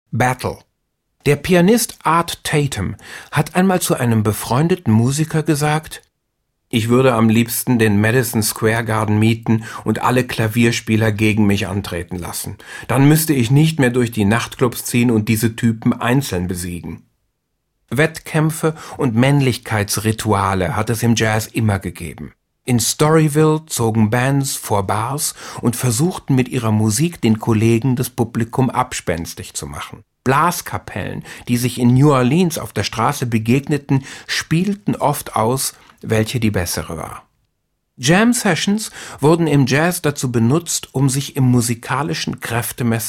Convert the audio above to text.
Battle. Der Pianist Art Tatum hat einmal zu einem befreundeten Musiker gesagt: Ich würde am liebsten den Madison Square Garden mieten und alle Klavierspieler gegen mich antreten lassen. Dann müsste ich nicht mehr durch die Nachtclubs ziehen und diese Typen einzeln besiegen. Wettkämpfe und Männlichkeitsrituale hat es im Jazz immer gegeben. In Storyville zogen Bands vor Bars und versuchten mit ihrer Musik den Kollegen das Publikum abspenstig zu machen. Blaskapellen, die sich in New Orleans auf der Straße begegneten, spielten oft aus, welche die bessere war. Jam-Sessions wurden im Jazz dazu benutzt, um sich im musikalischen Kräftemessen